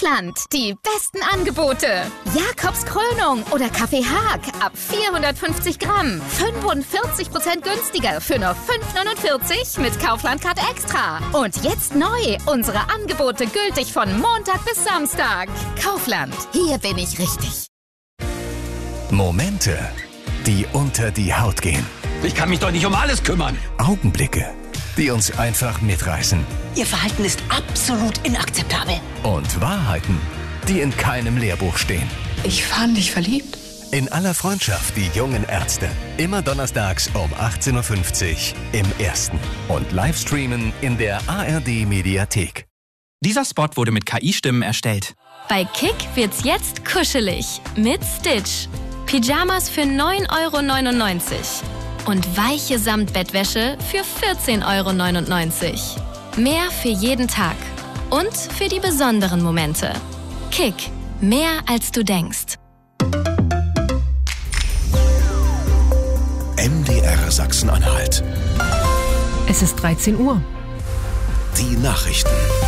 Kaufland. Die besten Angebote. Jakobs Krönung oder Kaffee Haag ab 450 Gramm. 45% günstiger für nur 5,49 mit Kaufland-Card Extra. Und jetzt neu. Unsere Angebote gültig von Montag bis Samstag. Kaufland. Hier bin ich richtig. Momente, die unter die Haut gehen. Ich kann mich doch nicht um alles kümmern. Augenblicke, die uns einfach mitreißen. Ihr Verhalten ist absolut inakzeptabel. Und Wahrheiten, die in keinem Lehrbuch stehen. Ich fand dich verliebt. In aller Freundschaft, die jungen Ärzte. Immer donnerstags um 18.50 Uhr im Ersten. Und Livestreamen in der ARD-Mediathek. Dieser Spot wurde mit KI-Stimmen erstellt. Bei Kick wird's jetzt kuschelig mit Stitch. Pyjamas für 9,99 € und weiche Samtbettwäsche für 14,99 €. Mehr für jeden Tag und für die besonderen Momente. Kick, mehr als du denkst. MDR Sachsen-Anhalt. Es ist 13 Uhr. Die Nachrichten.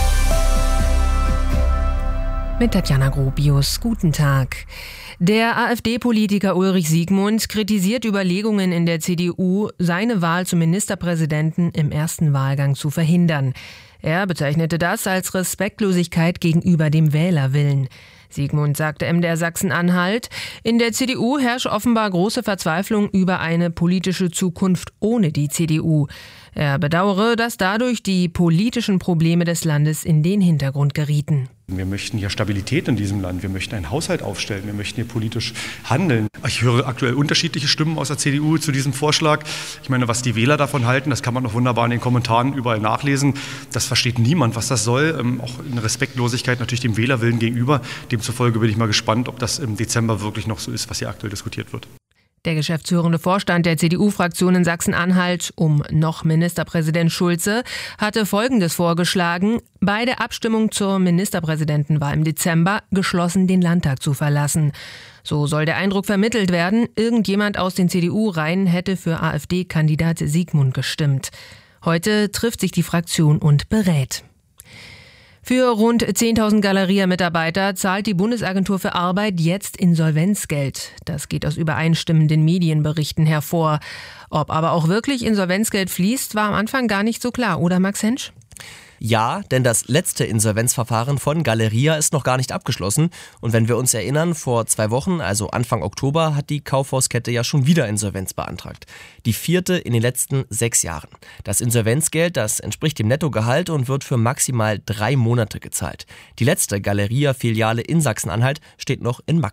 Mit Tatjana Gropius. Guten Tag. Der AfD-Politiker Ulrich Siegmund kritisiert Überlegungen in der CDU, seine Wahl zum Ministerpräsidenten im ersten Wahlgang zu verhindern. Er bezeichnete das als Respektlosigkeit gegenüber dem Wählerwillen. Siegmund sagte MDR Sachsen-Anhalt, in der CDU herrscht offenbar große Verzweiflung über eine politische Zukunft ohne die CDU. Er bedauere, dass dadurch die politischen Probleme des Landes in den Hintergrund gerieten. Wir möchten hier Stabilität in diesem Land. Wir möchten einen Haushalt aufstellen. Wir möchten hier politisch handeln. Ich höre aktuell unterschiedliche Stimmen aus der CDU zu diesem Vorschlag. Ich meine, was die Wähler davon halten, das kann man noch wunderbar in den Kommentaren überall nachlesen. Das versteht niemand, was das soll. Auch eine Respektlosigkeit natürlich dem Wählerwillen gegenüber. Demzufolge bin ich mal gespannt, ob das im Dezember wirklich noch so ist, was hier aktuell diskutiert wird. Der geschäftsführende Vorstand der CDU-Fraktion in Sachsen-Anhalt noch Ministerpräsident Schulze hatte Folgendes vorgeschlagen: bei der Abstimmung zur Ministerpräsidentenwahl im Dezember geschlossen den Landtag zu verlassen. So soll der Eindruck vermittelt werden, irgendjemand aus den CDU-Reihen hätte für AfD-Kandidat Siegmund gestimmt. Heute trifft sich die Fraktion und berät. Für rund 10.000 Galeria-Mitarbeiter zahlt die Bundesagentur für Arbeit jetzt Insolvenzgeld. Das geht aus übereinstimmenden Medienberichten hervor. Ob aber auch wirklich Insolvenzgeld fließt, war am Anfang gar nicht so klar, oder Max Hensch? Ja, denn das letzte Insolvenzverfahren von Galeria ist noch gar nicht abgeschlossen. Und wenn wir uns erinnern, vor 2 Wochen, also Anfang Oktober, hat die Kaufhauskette ja schon wieder Insolvenz beantragt. Die 4. in den letzten 6 Jahren. Das Insolvenzgeld, das entspricht dem Nettogehalt und wird für maximal 3 Monate gezahlt. Die letzte Galeria-Filiale in Sachsen-Anhalt steht noch in Magdeburg.